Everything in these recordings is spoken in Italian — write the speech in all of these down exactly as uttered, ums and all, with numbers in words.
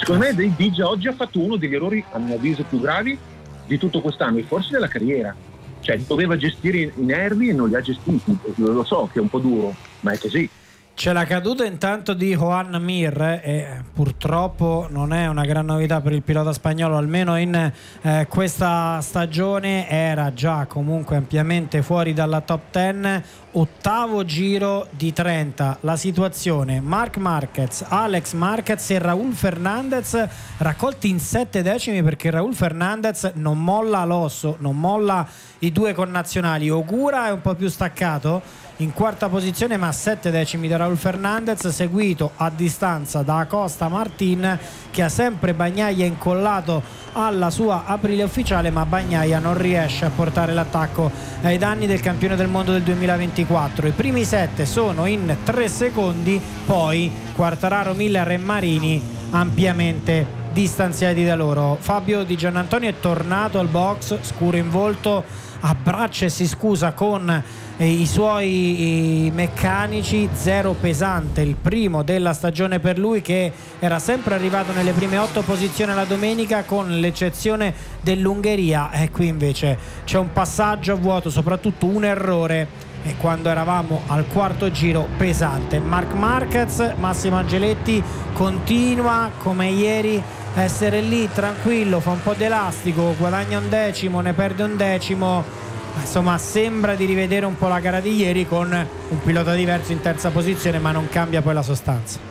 Secondo me Bigia oggi ha fatto uno degli errori, a mio avviso, più gravi di tutto quest'anno e forse della carriera. Cioè doveva gestire i nervi e non li ha gestiti. Lo so che è un po' duro, ma è così. C'è la caduta intanto di Joan Mir e purtroppo non è una gran novità per il pilota spagnolo, almeno in eh, questa stagione era già comunque ampiamente fuori dalla top dieci, ottavo giro di trenta. La situazione: Marc Marquez, Alex Marquez e Raúl Fernández raccolti in sette decimi, perché Raúl Fernández non molla l'osso, non molla i due connazionali. Ogura è un po' più staccato in quarta posizione, ma a sette decimi da Raúl Fernández, seguito a distanza da Acosta Martin, che ha sempre Bagnaia incollato alla sua aprile ufficiale, ma Bagnaia non riesce a portare l'attacco ai danni del campione del mondo del duemilaventiquattro. I primi sette sono in tre secondi, poi Quartararo, Miller e Marini ampiamente distanziati da loro. Fabio Di Giannantonio è tornato al box, scuro in volto, abbraccia e si scusa con eh, i suoi eh, meccanici. Zero pesante, il primo della stagione per lui, che era sempre arrivato nelle prime otto posizioni la domenica, con l'eccezione dell'Ungheria. E qui invece c'è un passaggio a vuoto, soprattutto un errore, e quando eravamo al quarto giro, pesante. Marc Marquez, Massimo Angeletti, continua come ieri a essere lì tranquillo, fa un po' d'elastico, guadagna un decimo, ne perde un decimo, insomma sembra di rivedere un po' la gara di ieri con un pilota diverso in terza posizione, ma non cambia poi la sostanza.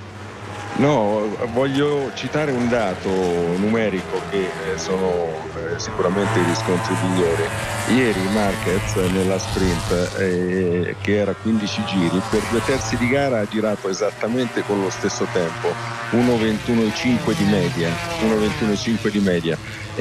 No, voglio citare un dato numerico che eh, sono eh, sicuramente i riscontri migliori. Ieri Marquez nella sprint, eh, che era quindici giri, per due terzi di gara ha girato esattamente con lo stesso tempo, uno ventuno e cinque di media, uno ventuno e cinque di media.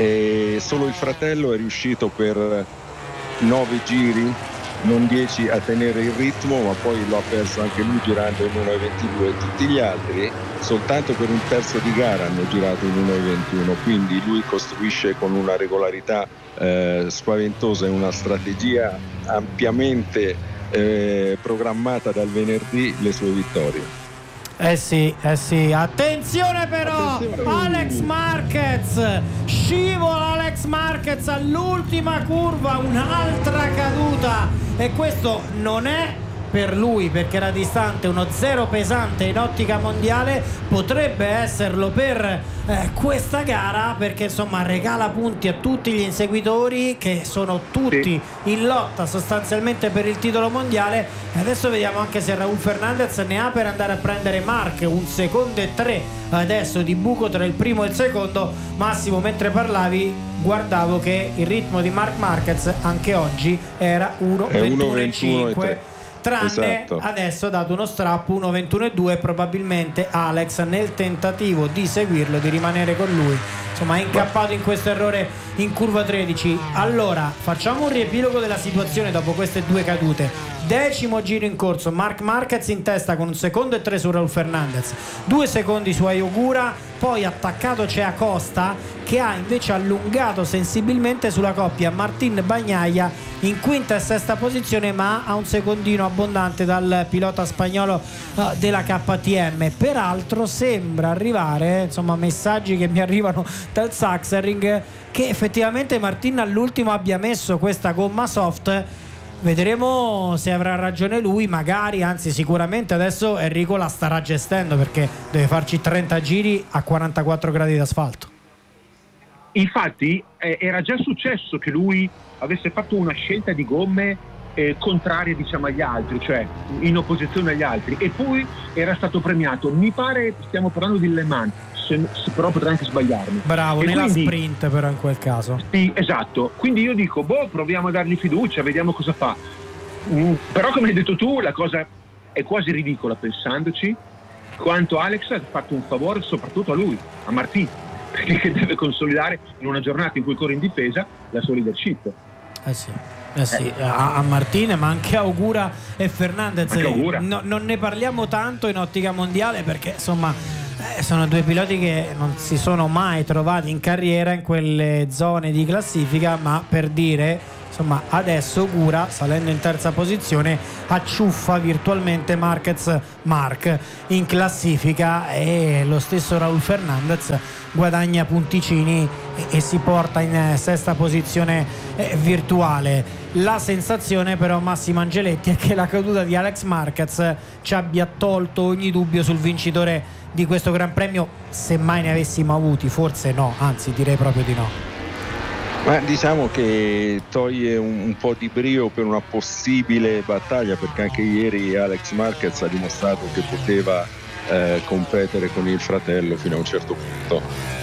E solo il fratello è riuscito per nove giri, non dieci, a tenere il ritmo, ma poi lo ha perso anche lui girando in uno e ventidue. Tutti gli altri soltanto per un terzo di gara hanno girato in uno e ventuno, quindi lui costruisce con una regolarità eh, spaventosa e una strategia ampiamente eh, programmata dal venerdì le sue vittorie. Eh sì, eh sì, attenzione però, attenzione. Alex Marquez, scivola Alex Marquez all'ultima curva, un'altra caduta, e questo non è per lui perché era distante, uno zero pesante in ottica mondiale, potrebbe esserlo per eh, questa gara, perché insomma regala punti a tutti gli inseguitori che sono tutti sì. in lotta sostanzialmente per il titolo mondiale. E adesso vediamo anche se Raúl Fernández ne ha per andare a prendere Marc, un secondo e tre adesso di buco tra il primo e il secondo. Massimo, mentre parlavi guardavo che il ritmo di Marc Marquez anche oggi era uno ventuno e cinque, tranne esatto. adesso ha dato uno strappo uno ventuno e due, probabilmente Alex nel tentativo di seguirlo, di rimanere con lui, insomma è incappato in questo errore in curva tredici. Allora facciamo un riepilogo della situazione dopo queste due cadute. Decimo giro in corso, Marc Marquez in testa con un secondo e tre su Raúl Fernández, due secondi su Ayogura, poi attaccato c'è Acosta che ha invece allungato sensibilmente sulla coppia Martin Bagnaia in quinta e sesta posizione, ma ha un secondino abbondante dal pilota spagnolo uh, della K T M. Peraltro sembra arrivare, insomma messaggi che mi arrivano dal Sachsenring, che effettivamente Martin all'ultimo abbia messo questa gomma soft. Vedremo se avrà ragione lui, magari, anzi sicuramente adesso Enrico la starà gestendo, perché deve farci trenta giri a quarantaquattro gradi d'asfalto. Infatti eh, era già successo che lui avesse fatto una scelta di gomme eh, contrarie diciamo agli altri, cioè in opposizione agli altri, e poi era stato premiato. Mi pare stiamo parlando di Le Mans, se, se però potrei anche sbagliarmi. Bravo, e nella quindi, sprint però in quel caso. Sì, esatto. Quindi io dico, boh, proviamo a dargli fiducia, vediamo cosa fa. Mm, però come hai detto tu, la cosa è quasi ridicola pensandoci, quanto Alex ha fatto un favore soprattutto a lui, a Martin, perché deve consolidare in una giornata in cui corre in difesa la sua leadership. Eh sì. Eh sì, a, a Martin, ma anche a Ogura e Fernández. No, non ne parliamo tanto in ottica mondiale perché insomma eh, sono due piloti che non si sono mai trovati in carriera in quelle zone di classifica, ma per dire insomma adesso Ogura, salendo in terza posizione, acciuffa virtualmente Marquez Marc in classifica, e lo stesso Raul Fernandez guadagna punticini e, e si porta in sesta posizione eh, virtuale. La sensazione però, Massimo Angeletti, è che la caduta di Alex Marquez ci abbia tolto ogni dubbio sul vincitore di questo Gran Premio, se mai ne avessimo avuti. Forse no, anzi direi proprio di no. Ma diciamo che toglie un, un po' di brio per una possibile battaglia, perché anche ieri Alex Marquez ha dimostrato che poteva eh, competere con il fratello fino a un certo punto.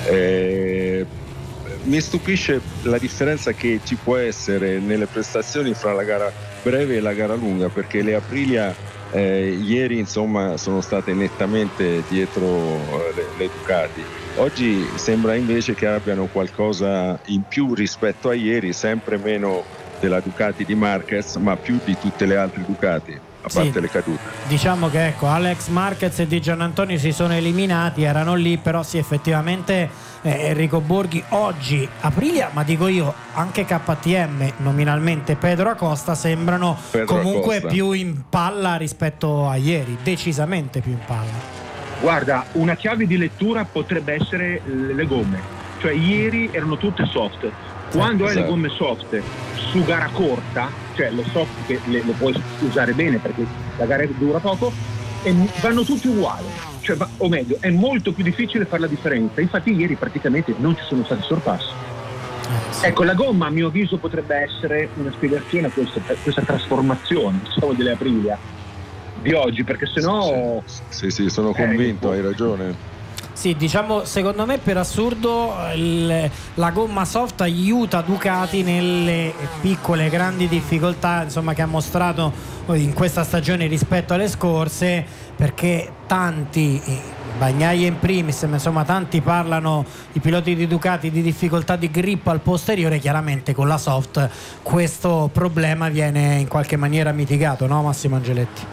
Eh, mi stupisce la differenza che ci può essere nelle prestazioni fra la gara breve e la gara lunga, perché le Aprilia eh, ieri insomma sono state nettamente dietro eh, le, le Ducati. Oggi sembra invece che abbiano qualcosa in più rispetto a ieri, sempre meno della Ducati di Marquez, ma più di tutte le altre Ducati, a parte sì, le cadute. Diciamo che ecco, Alex Marquez e Di Giannantonio si sono eliminati, erano lì, però sì, effettivamente eh, Enrico Borghi oggi, Aprilia, ma dico io anche K T M, nominalmente Pedro Acosta, sembrano Pedro comunque Acosta. più in palla rispetto a ieri, decisamente più in palla. Guarda, una chiave di lettura potrebbe essere le gomme, cioè ieri erano tutte soft. Quando hai esatto. le gomme soft su gara corta, cioè le soft che le, le puoi usare bene perché la gara dura poco, e vanno tutti uguali, cioè, o meglio, è molto più difficile fare la differenza. Infatti ieri praticamente non ci sono stati sorpassi. Eh, sì. Ecco, la gomma a mio avviso potrebbe essere una spiegazione a questa, a questa trasformazione, diciamo, delle Aprilia di oggi, perché sennò sì, sì, sì sono convinto, eh, hai ragione. Sì, diciamo, secondo me per assurdo il, la gomma soft aiuta Ducati nelle piccole grandi difficoltà, insomma, che ha mostrato in questa stagione rispetto alle scorse, perché tanti, Bagnaia in primis, insomma tanti parlano, i piloti di Ducati, di difficoltà di grip al posteriore. Chiaramente con la soft questo problema viene in qualche maniera mitigato, no Massimo Angeletti?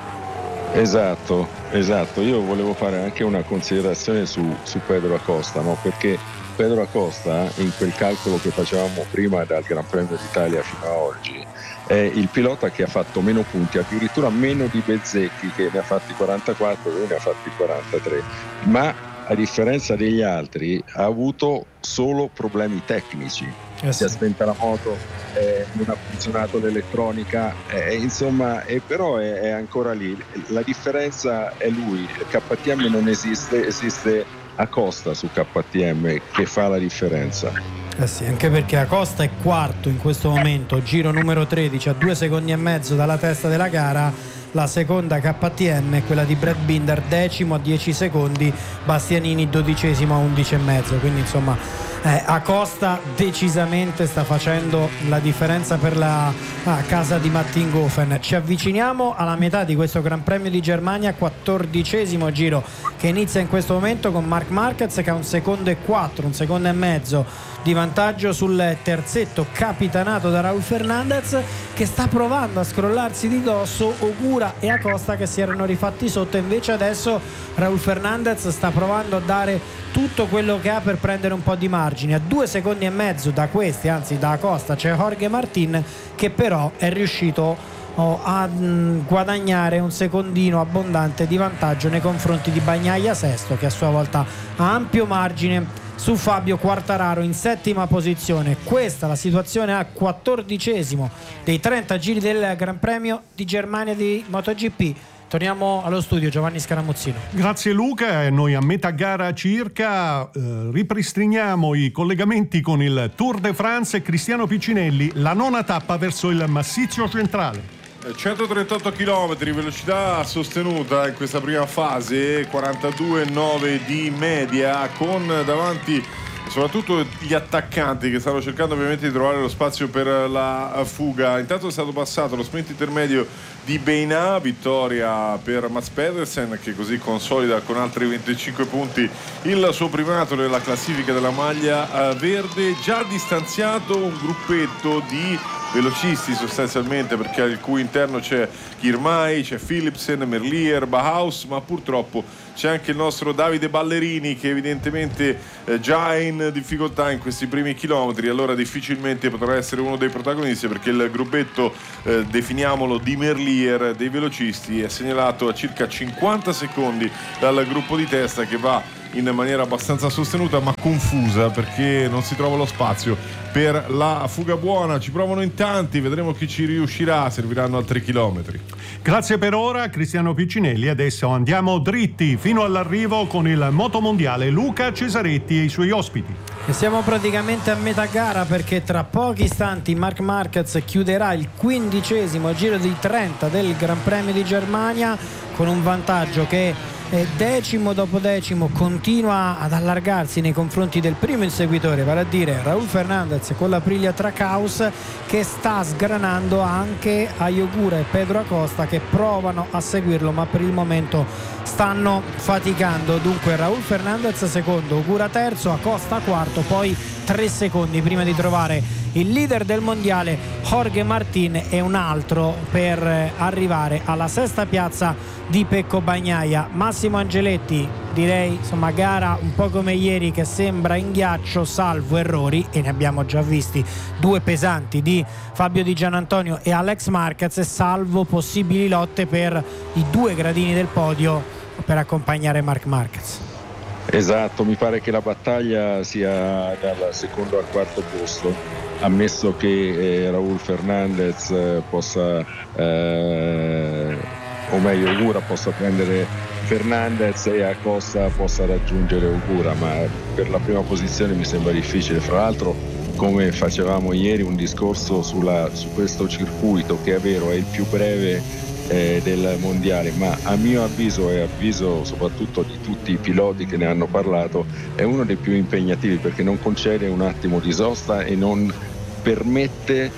Esatto, esatto. Io volevo fare anche una considerazione su, su Pedro Acosta, no? Perché Pedro Acosta, in quel calcolo che facevamo prima dal Gran Premio d'Italia fino a oggi, è il pilota che ha fatto meno punti, addirittura meno di Bezzecchi, che ne ha fatti quarantaquattro, lui ne ha fatti quarantatré, ma a differenza degli altri ha avuto solo problemi tecnici. Eh sì. Si è spenta la moto, eh, non ha funzionato l'elettronica, eh, insomma, eh, però è, è ancora lì. La differenza è lui. K T M non esiste, esiste Acosta su K T M che fa la differenza. Eh sì, anche perché Acosta è quarto in questo momento, giro numero tredici, a due secondi e mezzo dalla testa della gara. La seconda K T M è quella di Brad Binder, decimo a dieci secondi, Bastianini dodicesimo a undici e mezzo, quindi insomma eh, Acosta decisamente sta facendo la differenza per la ah, casa di Mattinghofen. Ci avviciniamo alla metà di questo Gran Premio di Germania, quattordicesimo giro che inizia in questo momento con Marc Marquez che ha un secondo e quattro, un secondo e mezzo di vantaggio sul terzetto capitanato da Raul Fernandez, che sta provando a scrollarsi di dosso Ogura e Acosta che si erano rifatti sotto. Invece adesso Raul Fernandez sta provando a dare tutto quello che ha per prendere un po' di margine. A due secondi e mezzo da questi, anzi da Acosta, c'è Jorge Martin che però è riuscito oh, a mh, guadagnare un secondino abbondante di vantaggio nei confronti di Bagnaia sesto, che a sua volta ha ampio margine su Fabio Quartararo in settima posizione. Questa è la situazione al quattordicesimo dei trenta giri del Gran Premio di Germania di MotoGP. Torniamo allo studio, Giovanni Scaramuzzino. Grazie Luca, noi a metà gara circa eh, ripristiniamo i collegamenti con il Tour de France e Cristiano Piccinelli, la nona tappa verso il massiccio centrale. centotrentotto chilometri, velocità sostenuta in questa prima fase, quarantadue virgola nove di media, con davanti soprattutto gli attaccanti che stanno cercando ovviamente di trovare lo spazio per la fuga. Intanto è stato passato lo sprint intermedio di Beina, vittoria per Mats Pedersen che così consolida con altri venticinque punti il suo primato nella classifica della maglia verde. Già distanziato un gruppetto di velocisti sostanzialmente, perché al cui interno c'è Girmay, c'è Philipsen, Merlier, Bauhaus, ma purtroppo c'è anche il nostro Davide Ballerini che evidentemente eh, già è in difficoltà in questi primi chilometri, allora difficilmente potrà essere uno dei protagonisti, perché il gruppetto, eh, definiamolo di Merlier, dei velocisti, è segnalato a circa cinquanta secondi dal gruppo di testa, che va in maniera abbastanza sostenuta ma confusa, perché non si trova lo spazio per la fuga buona. Ci provano in tanti, vedremo chi ci riuscirà, serviranno altri chilometri. Grazie per ora Cristiano Piccinelli. Adesso andiamo dritti fino all'arrivo con il motomondiale Luca Cesaretti e i suoi ospiti. E siamo praticamente a metà gara, perché tra pochi istanti Marc Marquez chiuderà il quindicesimo giro di trenta del Gran Premio di Germania con un vantaggio che decimo dopo decimo continua ad allargarsi nei confronti del primo inseguitore, vale a dire Raúl Fernández con l'Aprilia Trackhouse, che sta sgranando anche Ayogura e Pedro Acosta, che provano a seguirlo ma per il momento stanno faticando. Dunque Raúl Fernández secondo, Ogura terzo, Acosta quarto, poi tre secondi prima di trovare il leader del mondiale Jorge Martín e un altro per arrivare alla sesta piazza di Pecco Bagnaia. Massimo Angeletti, direi insomma gara un po' come ieri, che sembra in ghiaccio, salvo errori, e ne abbiamo già visti due pesanti di Fabio Di Gianantonio e Alex Marquez, e salvo possibili lotte per i due gradini del podio per accompagnare Marc Marquez. Esatto, mi pare che la battaglia sia dal secondo al quarto posto, ammesso che eh, Raúl Fernández eh, possa eh, o meglio Ogura possa prendere Fernández e Acosta possa raggiungere Ogura, ma per la prima posizione mi sembra difficile. Fra l'altro, come facevamo ieri, un discorso sulla, su questo circuito, che è vero è il più breve eh, del mondiale, ma a mio avviso e avviso soprattutto di tutti i piloti che ne hanno parlato, è uno dei più impegnativi, perché non concede un attimo di sosta e non permette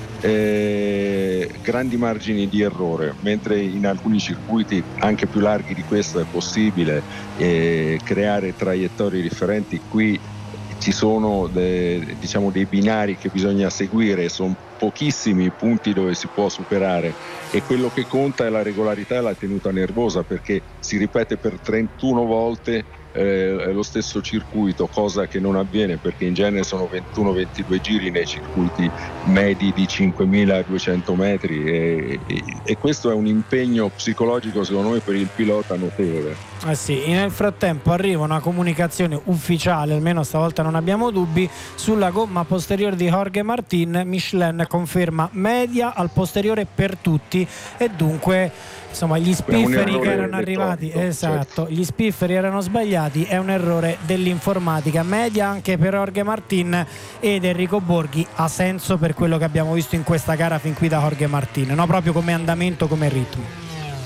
eh, grandi margini di errore, mentre in alcuni circuiti anche più larghi di questo è possibile eh, creare traiettorie differenti. Qui ci sono de, diciamo dei binari che bisogna seguire, sono pochissimi i punti dove si può superare, e quello che conta è la regolarità e la tenuta nervosa, perché si ripete per trentuno volte eh, lo stesso circuito, cosa che non avviene perché in genere sono ventuno ventidue giri nei circuiti medi di cinquemiladuecento metri, e, e, e questo è un impegno psicologico secondo me per il pilota notevole. Eh sì, nel frattempo arriva una comunicazione ufficiale, almeno stavolta non abbiamo dubbi, sulla gomma posteriore di Jorge Martín. Michelin conferma media al posteriore per tutti, e dunque insomma gli spifferi che erano arrivati, esatto, gli spifferi erano sbagliati, è un errore dell'informatica. Media anche per Jorge Martín ed Enrico Borghi, ha senso per quello che abbiamo visto in questa gara fin qui da Jorge Martín, no? Proprio come andamento, come ritmo.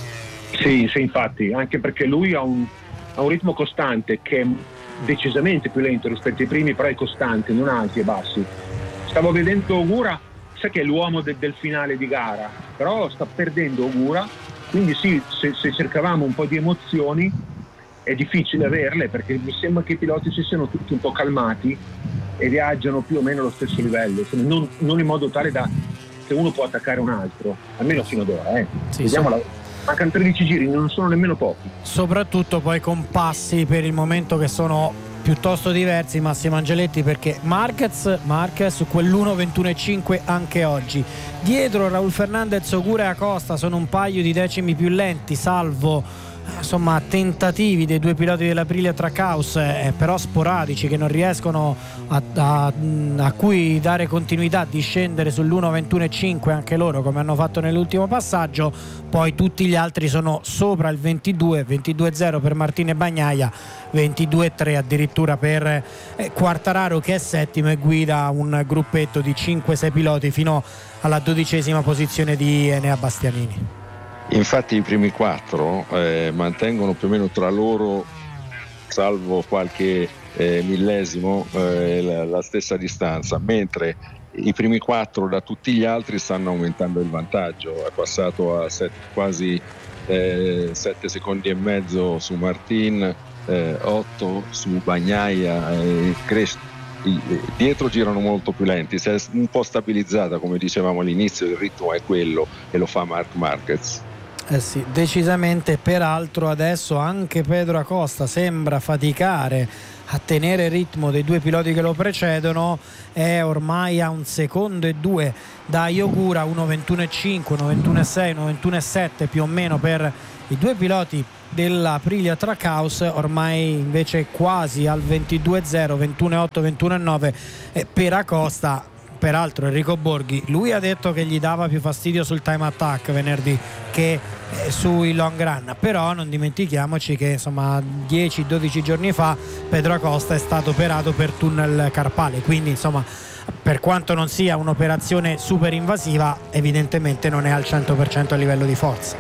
Sì, sì, infatti, anche perché lui ha un, ha un ritmo costante che è decisamente più lento rispetto ai primi, però è costante, non alti e bassi. Stavo vedendo Ogura, sai che è l'uomo de, del finale di gara, però sta perdendo Ogura, quindi sì, se, se cercavamo un po' di emozioni è difficile averle, perché mi sembra che i piloti si siano tutti un po' calmati e viaggiano più o meno allo stesso livello, non, non in modo tale da che uno può attaccare un altro, almeno fino ad ora. Eh. Sì, Vediamo sì. la... Mancano tredici giri, non sono nemmeno pochi. Soprattutto poi con passi per il momento che sono piuttosto diversi, Massimo Angeletti, perché Marquez, Marquez su quell'uno ventuno e cinque anche oggi. Dietro Raúl Fernández, Ogura e Acosta sono un paio di decimi più lenti, salvo insomma tentativi dei due piloti dell'Aprilia Trackhouse, eh, però sporadici, che non riescono a, a, a cui dare continuità, di scendere sull'uno ventuno e cinque anche loro, come hanno fatto nell'ultimo passaggio. Poi tutti gli altri sono sopra il ventidue, ventidue zero per Martín e Bagnaia, ventidue tre addirittura per eh, Quartararo, che è settimo e guida un gruppetto di cinque sei piloti fino alla dodicesima posizione di Enea Bastianini. Infatti i primi quattro eh, mantengono più o meno tra loro, salvo qualche eh, millesimo, eh, la, la stessa distanza, mentre i primi quattro da tutti gli altri stanno aumentando il vantaggio. È passato a set, quasi eh, sette secondi e mezzo su Martín, eh, otto su Bagnaia, eh, cres- i, dietro girano molto più lenti, si è un po' stabilizzata, come dicevamo all'inizio, il ritmo è quello e lo fa Marc Marquez. Eh sì, decisamente. Peraltro adesso anche Pedro Acosta sembra faticare a tenere il ritmo dei due piloti che lo precedono, è ormai a un secondo e due da Ogura, uno ventuno e cinque, uno ventuno e sei, uno ventuno e sette più o meno per i due piloti dell'Aprilia Trackhouse, ormai invece quasi al ventidue e zero, ventuno e otto, ventuno e nove eh, per Acosta. Peraltro Enrico Borghi, lui ha detto che gli dava più fastidio sul time attack venerdì che eh, sui long run, però non dimentichiamoci che insomma dieci dodici giorni fa Pedro Acosta è stato operato per tunnel carpale, quindi insomma per quanto non sia un'operazione super invasiva evidentemente non è al cento per cento a livello di forza.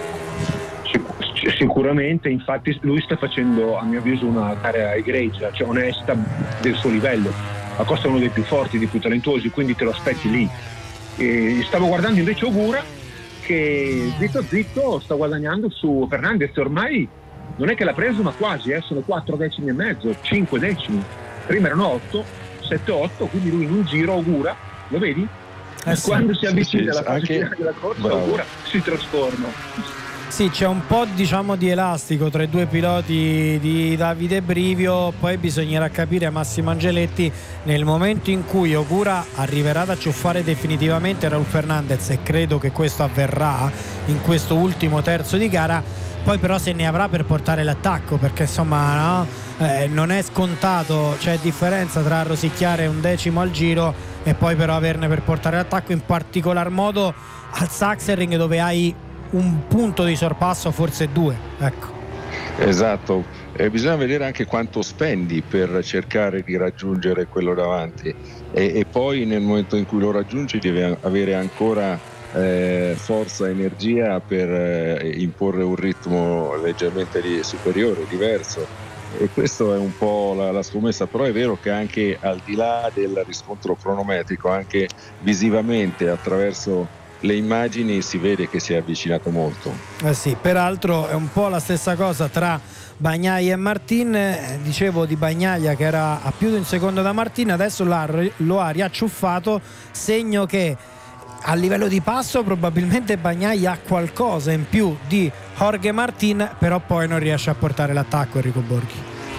Sicuramente, infatti lui sta facendo a mio avviso una gara egregia, cioè onesta del suo livello. Acosta è uno dei più forti, dei più talentuosi, quindi te lo aspetti lì. E stavo guardando invece Ogura che zitto zitto sta guadagnando su Fernandez, ormai non è che l'ha preso ma quasi, eh, sono quattro decimi e mezzo, cinque decimi, prima erano otto, sette otto, quindi lui in un giro Ogura, lo vedi? Eh sì, quando si avvicina sì, alla fase anche... finale della corsa Bravo. Ogura si trasforma. Sì, c'è un po' diciamo di elastico tra i due piloti di Davide Brivio, poi bisognerà capire a Massimo Angeletti nel momento in cui Ogura arriverà ad acciuffare definitivamente Raul Fernandez, e credo che questo avverrà in questo ultimo terzo di gara, poi però se ne avrà per portare l'attacco, perché insomma no? eh, non è scontato, c'è differenza tra rosicchiare un decimo al giro e poi però averne per portare l'attacco, in particolar modo al Sachsenring dove hai un punto di sorpasso, forse due, ecco. Esatto, eh, bisogna vedere anche quanto spendi per cercare di raggiungere quello davanti e, e poi nel momento in cui lo raggiungi devi avere ancora eh, forza, energia per eh, imporre un ritmo leggermente di, superiore, diverso, e questo è un po' la, la scommessa. Però è vero che anche al di là del riscontro cronometrico, anche visivamente attraverso le immagini si vede che si è avvicinato molto. Eh sì, peraltro è un po' la stessa cosa tra Bagnaia e Martin, eh, dicevo di Bagnaia che era a più di un secondo da Martin, adesso l'ha, lo ha riacciuffato, segno che a livello di passo probabilmente Bagnaia ha qualcosa in più di Jorge Martin, però poi non riesce a portare l'attacco Enrico Borghi.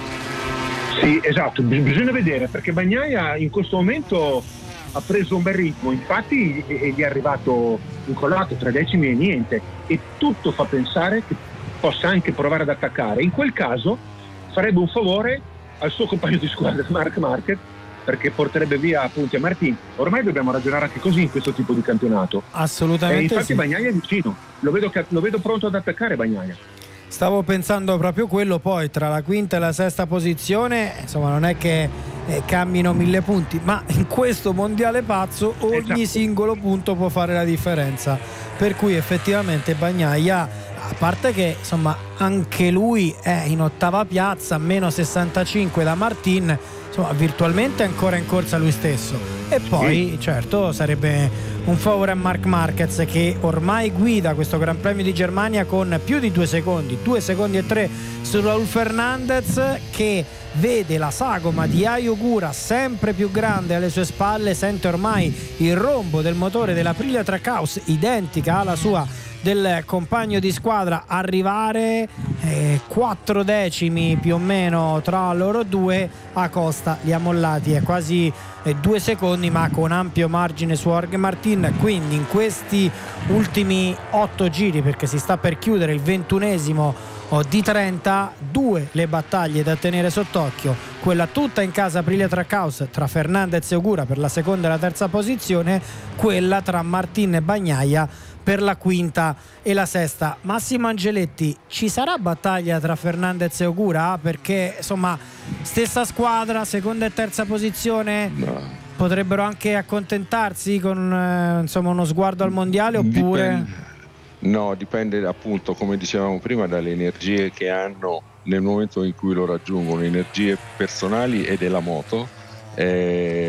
Sì, esatto, bisogna vedere, perché Bagnaia in questo momento ha preso un bel ritmo, infatti gli è arrivato incollato tre decimi e niente, e tutto fa pensare che possa anche provare ad attaccare. In quel caso farebbe un favore al suo compagno di squadra Marc Marquez, perché porterebbe via punti a Martin. Ormai dobbiamo ragionare anche così in questo tipo di campionato. Assolutamente. E infatti sì. Bagnaia è vicino, lo vedo, lo vedo pronto ad attaccare Bagnaia. Stavo pensando proprio quello, poi tra la quinta e la sesta posizione insomma non è che eh, cammino mille punti, ma in questo mondiale pazzo ogni esatto. singolo punto può fare la differenza, per cui effettivamente Bagnaia, a parte che insomma anche lui è in ottava piazza, meno sessantacinque da Martin, insomma virtualmente è ancora in corsa lui stesso, e poi sì. certo sarebbe un favore a Marc Marquez che ormai guida questo Gran Premio di Germania con più di due secondi, due secondi e tre su Raul Fernandez, che vede la sagoma di Ai Ogura sempre più grande alle sue spalle, sente ormai il rombo del motore dell'Aprilia Trackhouse identica alla sua del compagno di squadra arrivare, eh, quattro decimi più o meno tra loro due. Acosta li ha mollati è quasi eh, due secondi, ma con ampio margine su Jorge Martin, quindi in questi ultimi otto giri, perché si sta per chiudere il ventunesimo di trenta, due le battaglie da tenere sott'occhio, quella tutta in casa Aprilia Trackhouse tra Fernandez e Ogura per la seconda e la terza posizione, quella tra Martin e Bagnaia per la quinta e la sesta. Massimo Angeletti, ci sarà battaglia tra Fernandez e Ogura? Perché insomma stessa squadra, seconda e terza posizione, no. potrebbero anche accontentarsi con eh, insomma uno sguardo al mondiale, oppure Dipende. No, dipende appunto, come dicevamo prima, dalle energie che hanno nel momento in cui lo raggiungono, energie personali e della moto,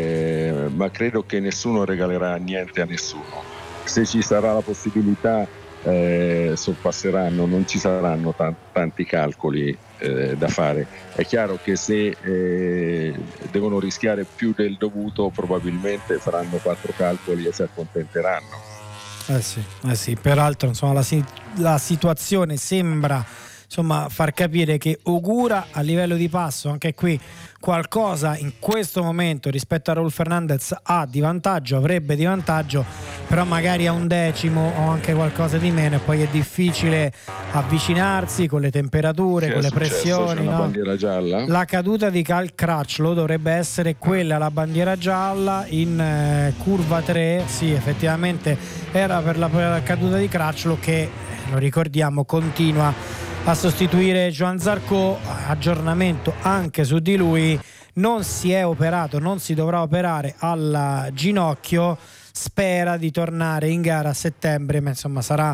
eh, ma credo che nessuno regalerà niente a nessuno. Se ci sarà la possibilità eh, sorpasseranno, non ci saranno t- tanti calcoli eh, da fare. È chiaro che se eh, devono rischiare più del dovuto, probabilmente faranno quattro calcoli e si accontenteranno. Eh sì, eh sì. Peraltro insomma la, la situazione sembra insomma far capire che Ogura a livello di passo, anche qui qualcosa in questo momento rispetto a Raul Fernandez ha di vantaggio, avrebbe di vantaggio, però magari a un decimo o anche qualcosa di meno, e poi è difficile avvicinarsi con le temperature, che con le successo? pressioni. C'è una no? bandiera gialla? La caduta di Cal Crutchlow dovrebbe essere quella, la bandiera gialla in eh, curva tre. Sì, effettivamente era per la, per la caduta di Crutchlow, che lo ricordiamo continua a sostituire Joan Zarco. Aggiornamento anche su di lui, non si è operato, non si dovrà operare al ginocchio, spera di tornare in gara a settembre, ma insomma sarà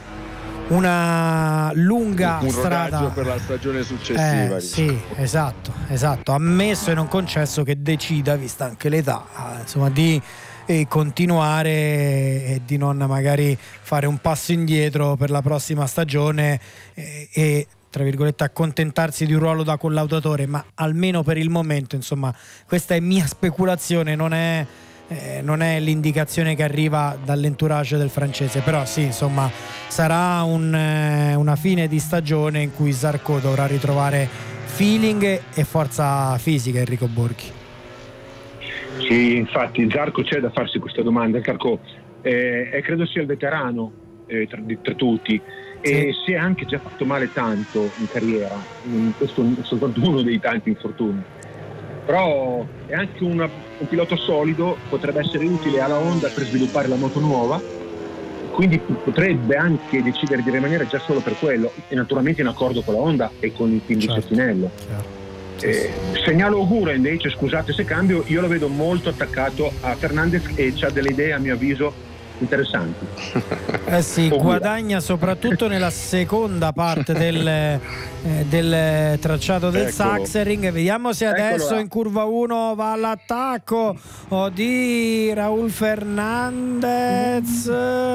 una lunga un strada per la stagione successiva. eh, sì, esatto, esatto, ammesso e non concesso che decida, vista anche l'età, insomma, di e continuare e di non magari fare un passo indietro per la prossima stagione e, e tra virgolette accontentarsi di un ruolo da collaudatore, ma almeno per il momento, insomma, questa è mia speculazione, non è, eh, non è l'indicazione che arriva dall'entourage del francese, però sì, insomma, sarà un, eh, una fine di stagione in cui Zarco dovrà ritrovare feeling e forza fisica, Enrico Borghi. Sì, infatti Zarco c'è da farsi questa domanda. Zarco eh, eh, credo sia il veterano eh, tra, tra tutti, sì. E si è anche già fatto male tanto in carriera, in questo è soltanto uno dei tanti infortuni, però è anche una, un pilota solido, potrebbe essere utile alla Honda per sviluppare la moto nuova, quindi potrebbe anche decidere di rimanere già solo per quello, e naturalmente in accordo con la Honda e con il team di Settinello. Certo. Eh, segnalo Ogura invece, scusate se cambio, io lo vedo molto attaccato a Fernandez e c'ha delle idee a mio avviso interessanti. Eh sì, Ogura guadagna soprattutto nella seconda parte del, eh, del tracciato del Eccolo. Sachsenring. Vediamo se adesso Eccolo. in curva uno va all'attacco o di Raul Fernandez.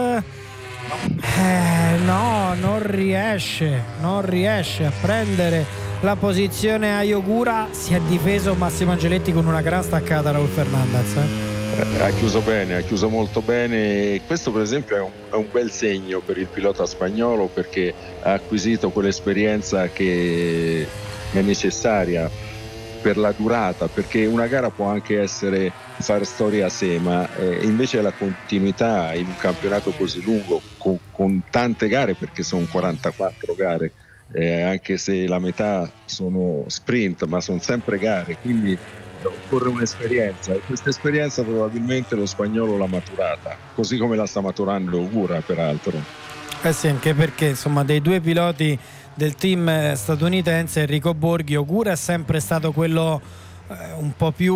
Eh, no, non riesce, non riesce a prendere la posizione a Ogura. Si è difeso Massimo Angeletti con una gran staccata Raul Fernandez. Eh? Ha chiuso bene, ha chiuso molto bene, e questo per esempio è un, è un bel segno per il pilota spagnolo, perché ha acquisito quell'esperienza che è necessaria per la durata, perché una gara può anche essere fare storia a sé, ma eh, invece la continuità in un campionato così lungo con, con tante gare, perché sono quarantaquattro gare, eh, anche se la metà sono sprint, ma sono sempre gare, quindi occorre un'esperienza, e questa esperienza probabilmente lo spagnolo l'ha maturata, così come la sta maturando Ogura peraltro. Eh sì, anche perché insomma dei due piloti del team statunitense, Enrico Borghi, Ogura è sempre stato quello eh, un po' più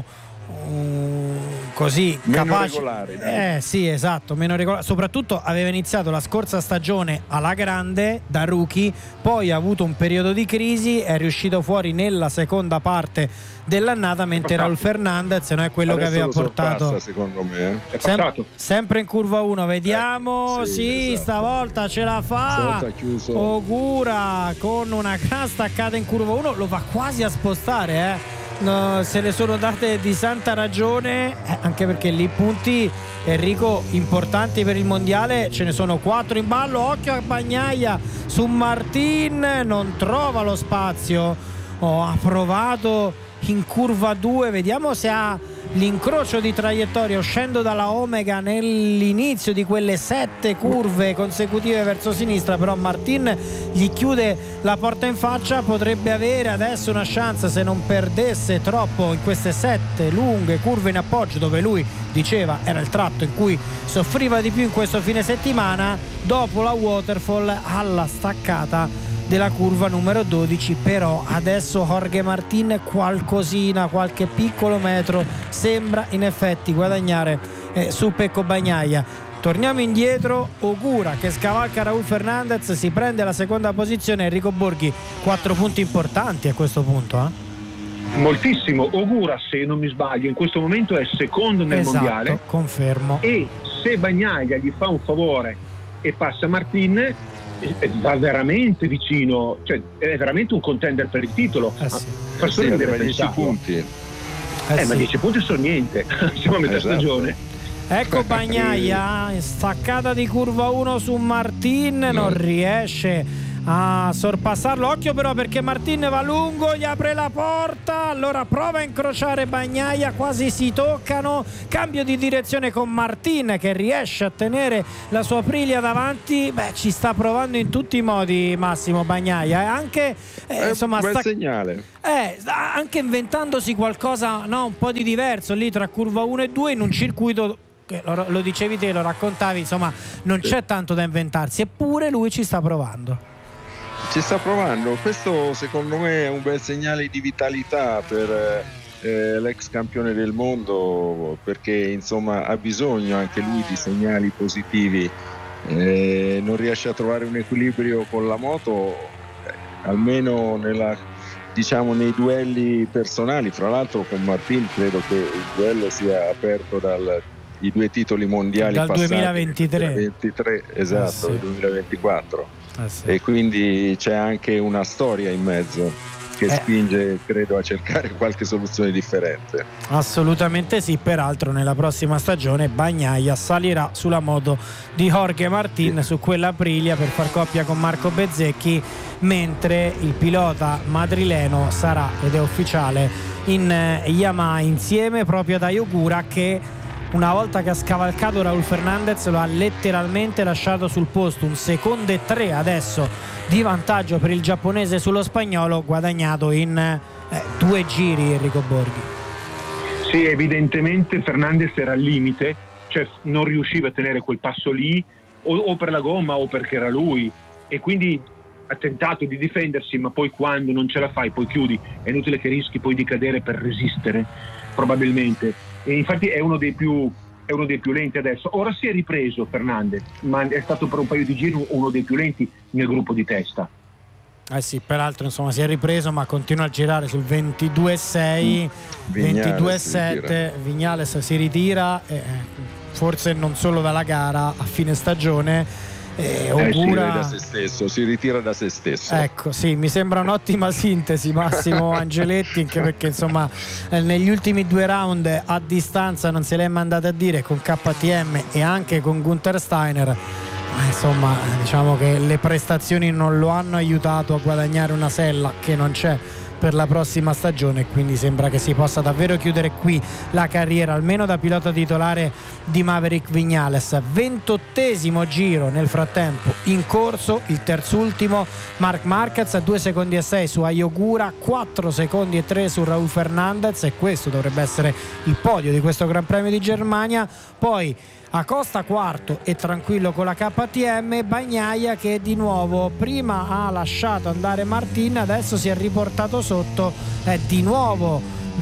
uh, così meno capace, regolare, dai. eh sì, esatto, meno regolare. Soprattutto aveva iniziato la scorsa stagione alla grande da rookie, poi ha avuto un periodo di crisi, è riuscito fuori nella seconda parte dell'annata, mentre Raul Fernandez non è quello Adesso che aveva lo portato sorpassa, secondo me, eh. Sem- sempre in curva uno, vediamo. Eh, sì, sì, esatto. Stavolta ce la fa Stavolta chiuso. Ogura con una gran staccata in curva uno, lo va quasi a spostare, eh. No, se ne sono date di santa ragione, eh, anche perché lì punti, Enrico, importanti per il mondiale ce ne sono quattro in ballo. Occhio a Bagnaia su Martin, non trova lo spazio. Oh, ha provato in curva due, vediamo se ha l'incrocio di traiettoria uscendo dalla Omega nell'inizio di quelle sette curve consecutive verso sinistra, però Martin gli chiude la porta in faccia. Potrebbe avere adesso una chance se non perdesse troppo in queste sette lunghe curve in appoggio, dove lui diceva era il tratto in cui soffriva di più in questo fine settimana, dopo la waterfall alla staccata della curva numero dodici. Però adesso Jorge Martin qualcosina, qualche piccolo metro sembra in effetti guadagnare eh, su Pecco Bagnaia. Torniamo indietro, Ogura che scavalca Raul Fernandez, si prende la seconda posizione. Enrico Borghi, quattro punti importanti a questo punto, eh? Moltissimo. Ogura, se non mi sbaglio, in questo momento è secondo nel esatto, mondiale, confermo. e se Bagnaia gli fa un favore e passa Martin, e, e va veramente vicino, cioè è veramente un contender per il titolo. Eh sì. Fa solo Sì, vedere aveva dieci pensarlo. punti. Eh Eh, sì. ma dieci punti sono niente, siamo a metà Esatto. stagione. Ecco Bagnaia, staccata di curva uno su Martin, non riesce a sorpassarlo. Occhio però, perché Martin va lungo, gli apre la porta, allora prova a incrociare Bagnaia, quasi si toccano, cambio di direzione con Martin che riesce a tenere la sua Aprilia davanti. Beh, ci sta provando in tutti i modi Massimo Bagnaia, e anche eh, È insomma un bel sta... segnale. Eh, sta anche inventandosi qualcosa, no, un po' di diverso lì tra curva uno e due in un circuito che lo, lo dicevi te, lo raccontavi, insomma non Sì. c'è tanto da inventarsi, eppure lui ci sta provando. Ci sta provando, questo secondo me è un bel segnale di vitalità per eh, l'ex campione del mondo, perché insomma ha bisogno anche lui di segnali positivi. Eh, non riesce a trovare un equilibrio con la moto, eh, almeno nella, diciamo, nei duelli personali. Fra l'altro con Martin credo che il duello sia aperto dal i due titoli mondiali Dal passati, duemilaventitré. duemilaventitré, esatto, Eh sì. il duemilaventiquattro. Eh sì. E quindi c'è anche una storia in mezzo che Eh. spinge, credo, a cercare qualche soluzione differente. Assolutamente sì, peraltro nella prossima stagione Bagnaia salirà sulla moto di Jorge Martin, Sì. su quella Aprilia, per far coppia con Marco Bezzecchi, mentre il pilota madrileno sarà, ed è ufficiale, in eh, Yamaha insieme proprio ad Ayogura, che una volta che ha scavalcato Raúl Fernández lo ha letteralmente lasciato sul posto. Un secondo e tre adesso di vantaggio per il giapponese sullo spagnolo, guadagnato in eh, due giri Enrico Borghi. Sì, evidentemente Fernandez era al limite, cioè non riusciva a tenere quel passo lì, o, o per la gomma o perché era lui, e quindi ha tentato di difendersi, ma poi quando non ce la fai poi chiudi, è inutile che rischi poi di cadere per resistere, probabilmente. E infatti è uno dei più è uno dei più lenti adesso. Ora si è ripreso Fernandez, ma è stato per un paio di giri uno dei più lenti nel gruppo di testa. Eh sì, peraltro insomma si è ripreso, ma continua a girare sul ventidue sei, ventidue sette. Vignales si ritira, eh, forse non solo dalla gara, a fine stagione. Eh, Eh, si Ogura... da se stesso, si ritira da se stesso. Ecco, sì, mi sembra un'ottima sintesi Massimo Angeletti, anche perché insomma eh, negli ultimi due round a distanza non se l'è mandata a dire con K T M e anche con Gunther Steiner. Ma insomma, diciamo che le prestazioni non lo hanno aiutato a guadagnare una sella che non c'è per la prossima stagione, quindi sembra che si possa davvero chiudere qui la carriera, almeno da pilota titolare, di Maverick Viñales. Ventottesimo giro nel frattempo in corso, il terzultimo Marc Marquez a due secondi e sei su Ayogura, quattro secondi e tre su Raúl Fernández, e questo dovrebbe essere il podio di questo Gran Premio di Germania. Poi Acosta quarto e tranquillo con la K T M, Bagnaia che di nuovo prima ha lasciato andare Martin, adesso si è riportato sotto, è di nuovo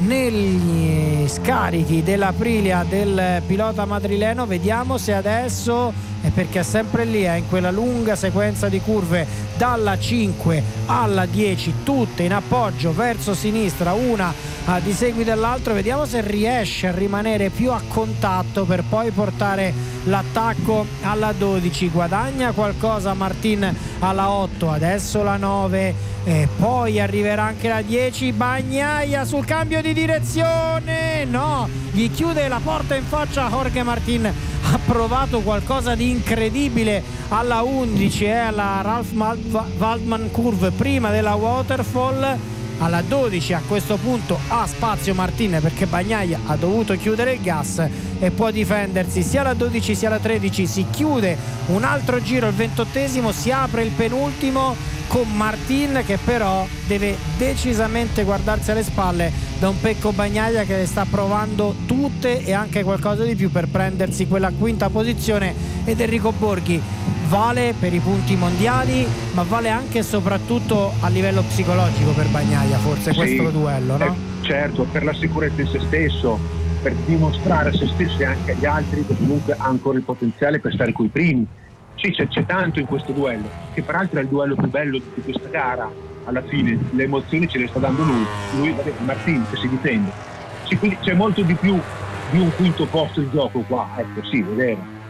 negli scarichi dell'Aprilia del pilota madrileno. Vediamo se adesso è, perché è sempre lì, è in quella lunga sequenza di curve dalla cinque alla dieci, tutte in appoggio verso sinistra, una a di seguito dell'altro. Vediamo se riesce a rimanere più a contatto per poi portare l'attacco alla dodici. Guadagna qualcosa Martin alla otto, adesso la nove, e poi arriverà anche la dieci. Bagnaia sul cambio di direzione, no, gli chiude la porta in faccia a Jorge Martin. Ha provato qualcosa di incredibile alla undici, eh, alla Ralph Waldman Curve prima della waterfall. Alla dodici a questo punto ha spazio Martin, perché Bagnaia ha dovuto chiudere il gas e può difendersi sia alla dodici sia alla tredici. Si chiude un altro giro, il ventottesimo, si apre il penultimo con Martin che però deve decisamente guardarsi alle spalle da un Pecco Bagnaia che le sta provando tutte e anche qualcosa di più per prendersi quella quinta posizione. Ed Enrico Borghi vale per i punti mondiali, ma vale anche e soprattutto a livello psicologico per Bagnaia, forse Sì, questo duello, no? eh, certo, per la sicurezza in se stesso, per dimostrare a se stesso e anche agli altri che comunque ha ancora il potenziale per stare coi primi. Sì, c'è, c'è tanto in questo duello, che peraltro è il duello più bello di questa gara. Alla fine le emozioni ce le sta dando lui, lui vabbè, Martin che si difende. Sì, quindi c'è molto di più di un quinto posto in gioco qua, ecco, sì, è vero.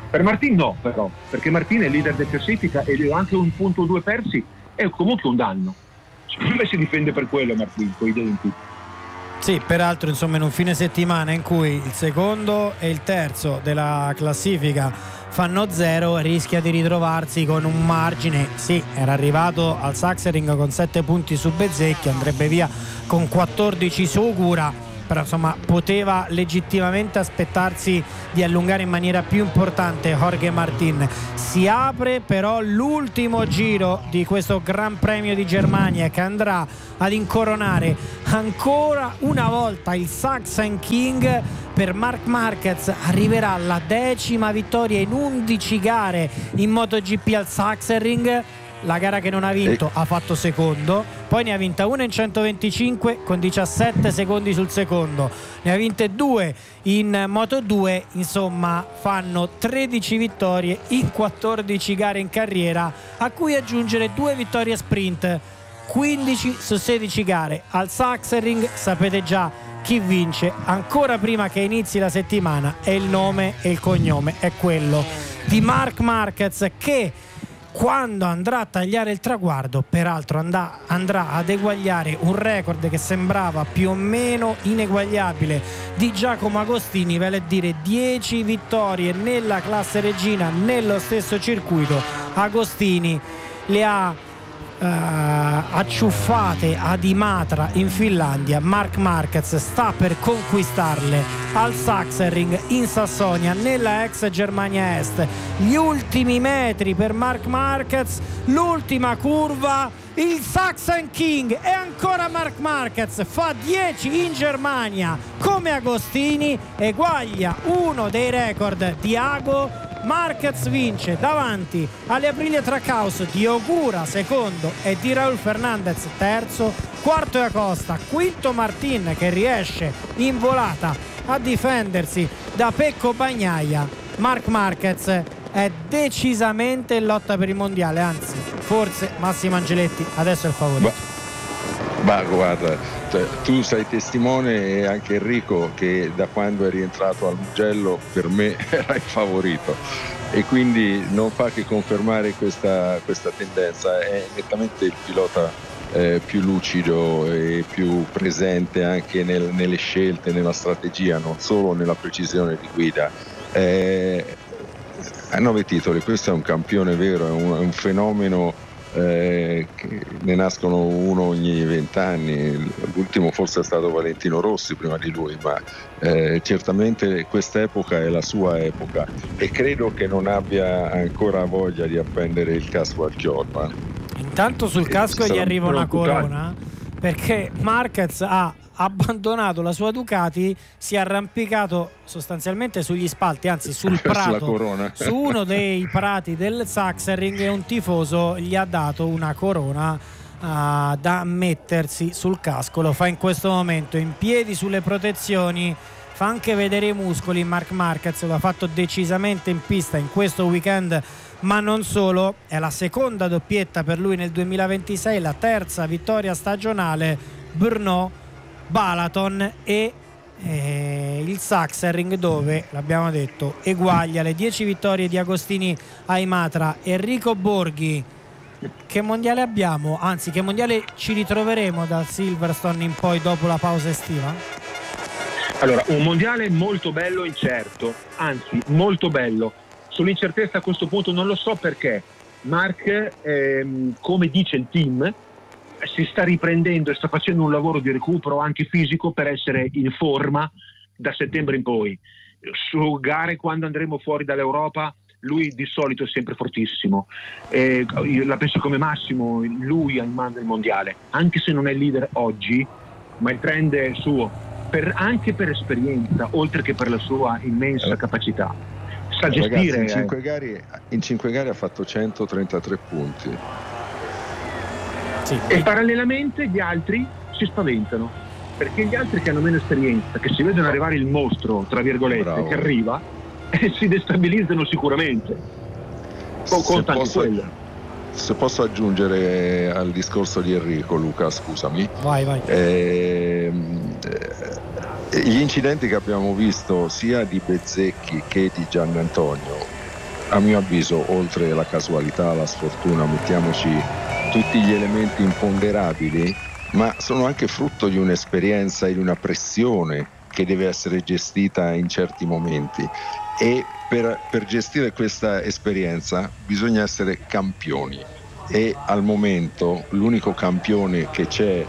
Per Martin no, però, perché Martin è leader del classifica e anche un punto due persi è comunque un danno. Secondo me si difende per quello Martin, con i denti. Sì, peraltro insomma in un fine settimana in cui il secondo e il terzo della classifica fanno zero, rischia di ritrovarsi con un margine. Sì, era arrivato al Sachsenring con sette punti su Bezzecchi, andrebbe via con quattordici su Ogura, però insomma poteva legittimamente aspettarsi di allungare in maniera più importante Jorge Martin. Si apre però l'ultimo giro di questo Gran Premio di Germania, che andrà ad incoronare ancora una volta il Sachsen King. Per Marc Marquez arriverà la decima vittoria in undici gare in MotoGP al Sachsenring. La gara che non ha vinto e... ha fatto secondo, poi ne ha vinta una in centoventicinque con diciassette secondi sul secondo, ne ha vinte due in Moto due, insomma fanno tredici vittorie in quattordici gare in carriera, a cui aggiungere due vittorie sprint, quindici su sedici gare al Sachsenring. Sapete già chi vince ancora prima che inizi la settimana, e il nome e il cognome è quello di Marc Marquez, che quando andrà a tagliare il traguardo peraltro andrà, andrà ad eguagliare un record che sembrava più o meno ineguagliabile di Giacomo Agostini, vale a dire dieci vittorie nella classe regina nello stesso circuito. Agostini le ha Uh, acciuffate ad Imatra in Finlandia. Marc Marquez sta per conquistarle al Sachsenring in Sassonia, nella ex Germania Est. Gli ultimi metri per Marc Marquez, l'ultima curva, il Sachsen King e ancora Marc Marquez fa dieci in Germania come Agostini, eguaglia uno dei record di Ago. Marquez vince davanti alle Aprilia Trackhouse di Ogura secondo e di Raúl Fernández terzo, quarto è Acosta, quinto Martin che riesce in volata a difendersi da Pecco Bagnaia. Marc Marquez è decisamente in lotta per il mondiale, anzi forse Massimo Angeletti adesso è il favorito. Ma guarda, cioè, tu sei testimone, e anche Enrico, che da quando è rientrato al Mugello per me era il favorito, e quindi non fa che confermare questa, questa tendenza. È nettamente il pilota eh, più lucido e più presente anche nel, nelle scelte, nella strategia, non solo nella precisione di guida. Eh, a nove titoli, questo è un campione vero, è un, è un fenomeno. Eh, che ne nascono uno ogni vent'anni. L'ultimo forse è stato Valentino Rossi prima di lui, ma eh, certamente quest'epoca è la sua epoca, e credo che non abbia ancora voglia di appendere il casco al chiodo. Intanto sul casco gli arriva una corona, perché Marquez ha abbandonato la sua Ducati, si è arrampicato sostanzialmente sugli spalti, anzi sul prato, su uno dei prati del Sachsenring, e un tifoso gli ha dato una corona uh, da mettersi sul casco. Lo fa in questo momento in piedi sulle protezioni, fa anche vedere i muscoli. Marc Marquez lo ha fatto decisamente in pista in questo weekend, ma non solo, è la seconda doppietta per lui nel duemilaventisei, la terza vittoria stagionale. Brno, Balaton e eh, il Sachsenring, dove l'abbiamo detto eguaglia le dieci vittorie di Agostini a Imatra. Enrico Borghi, che mondiale abbiamo? Anzi, che mondiale ci ritroveremo dal Silverstone in poi dopo la pausa estiva? Allora, un mondiale molto bello, incerto, anzi molto bello. Sull'incertezza a questo punto non lo so, perché Marc, ehm, come dice il team, si sta riprendendo e sta facendo un lavoro di recupero anche fisico per essere in forma da settembre in poi. Su gare quando andremo fuori dall'Europa lui di solito è sempre fortissimo, e io la penso come Massimo, lui ha in mano il mondiale, anche se non è il leader oggi, ma il trend è suo, per, anche per esperienza oltre che per la sua immensa capacità. Sa gestire. Ragazzi, in cinque gare, in cinque gare ha fatto centotrentatré punti. Sì. E parallelamente gli altri si spaventano, perché gli altri che hanno meno esperienza, che si vedono arrivare il mostro tra virgolette, Bravo. che arriva, eh, si destabilizzano sicuramente. O conta anche quello. Se posso aggiungere al discorso di Enrico, Luca, scusami. Vai, vai. Eh, eh, gli incidenti che abbiamo visto sia di Bezzecchi che di Giannantonio a mio avviso, oltre la casualità, la sfortuna, mettiamoci tutti gli elementi imponderabili, ma sono anche frutto di un'esperienza e di una pressione che deve essere gestita in certi momenti, e per, per gestire questa esperienza bisogna essere campioni, e al momento l'unico campione che c'è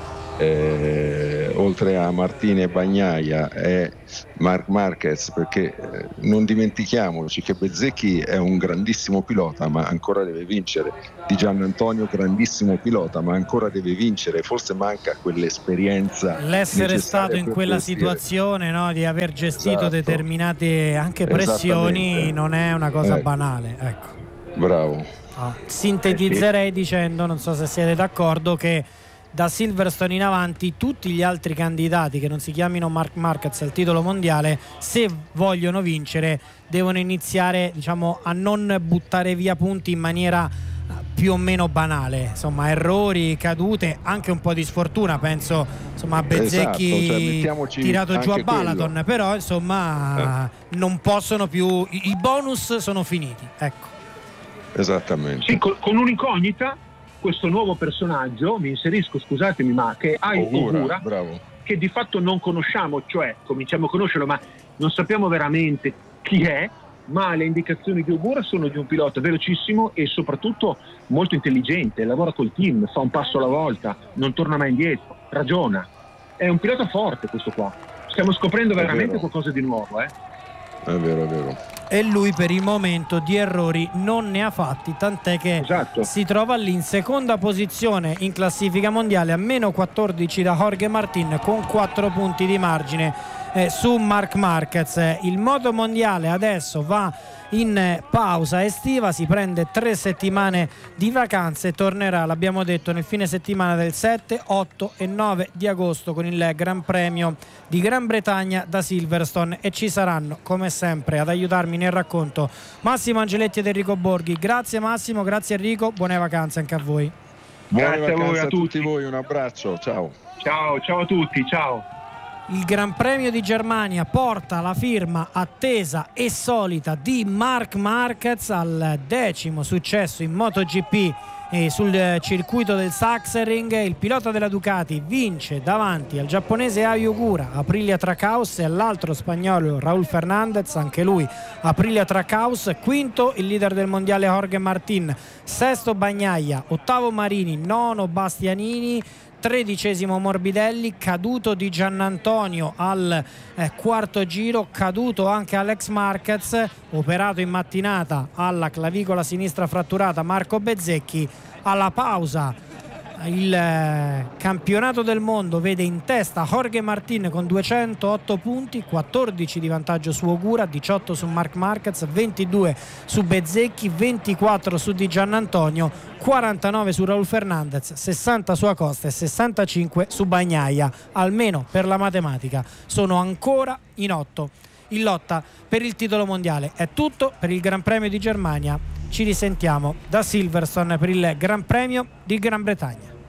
Eh, oltre a Martini e Bagnaia è Marc Marquez, perché eh, non dimentichiamoci che Bezzecchi è un grandissimo pilota ma ancora deve vincere, Di Giannantonio grandissimo pilota ma ancora deve vincere, forse manca quell'esperienza, l'essere stato in quella gestire. situazione, no? Di aver gestito esatto. determinate anche pressioni, non è una cosa ecco. banale, ecco. Bravo. Ah, sintetizzerei dicendo, non so se siete d'accordo, che da Silverstone in avanti tutti gli altri candidati che non si chiamino Marc Marquez al titolo mondiale, se vogliono vincere, devono iniziare, diciamo, a non buttare via punti in maniera più o meno banale, insomma, errori, cadute, anche un po' di sfortuna, penso, insomma, a Bezzecchi esatto, cioè, tirato giù a Balaton, quello. Però insomma eh. non possono più, i bonus sono finiti, ecco. Esattamente. Sì, con, con un'incognita, questo nuovo personaggio, mi inserisco, scusatemi, ma che ha il Ogura, bravo. che di fatto non conosciamo, cioè cominciamo a conoscerlo ma non sappiamo veramente chi è, ma le indicazioni di Ogura sono di un pilota velocissimo e soprattutto molto intelligente, lavora col team, fa un passo alla volta, non torna mai indietro, ragiona, è un pilota forte questo qua, stiamo scoprendo veramente qualcosa di nuovo, eh? È vero, è vero. E lui per il momento di errori non ne ha fatti, tant'è che esatto. si trova lì in seconda posizione in classifica mondiale, a meno quattordici da Jorge Martin, con quattro punti di margine eh, su Marc Marquez. Il moto mondiale adesso va in pausa estiva, si prende tre settimane di vacanze e tornerà, l'abbiamo detto, nel fine settimana del sette, otto e nove di agosto con il Gran Premio di Gran Bretagna da Silverstone, e ci saranno come sempre ad aiutarmi nel racconto Massimo Angeletti ed Enrico Borghi. Grazie Massimo, grazie Enrico, buone vacanze anche a voi. Buone grazie vacanze a, voi, a, a tutti. tutti voi, un abbraccio, ciao. Ciao, ciao a tutti, ciao. Il Gran Premio di Germania porta la firma attesa e solita di Marc Marquez al decimo successo in MotoGP e sul circuito del Sachsenring. Il pilota della Ducati vince davanti al giapponese Ai Ogura, Aprilia Trackhouse, e all'altro spagnolo Raúl Fernández, anche lui Aprilia Trackhouse. Quinto il leader del mondiale Jorge Martin, sesto Bagnaia, ottavo Marini, nono Bastianini, tredicesimo Morbidelli, caduto Di Giannantonio al eh, quarto giro, caduto anche Alex Marquez, operato in mattinata alla clavicola sinistra fratturata Marco Bezzecchi. Alla pausa il eh, campionato del mondo vede in testa Jorge Martin con duecentootto punti, quattordici di vantaggio su Ogura, diciotto su Marc Marquez, ventidue su Bezzecchi, ventiquattro su Di Giannantonio, quarantanove su Raúl Fernández, sessanta su Acosta e sessantacinque su Bagnaia. Almeno per la matematica sono ancora in otto in lotta per il titolo mondiale. È tutto per il Gran Premio di Germania, ci risentiamo da Silverstone per il Gran Premio di Gran Bretagna.